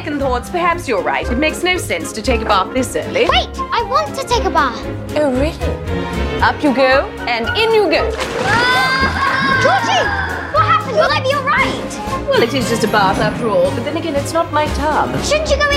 second thoughts, perhaps you're right. It makes no sense to take a bath this early. Wait, I want to take a bath. Oh, really? Up you go, and in you go. Georgie, what happened? Will I be all right? Well, it is just a bath after all, but then again, it's not my tub. Shouldn't you go in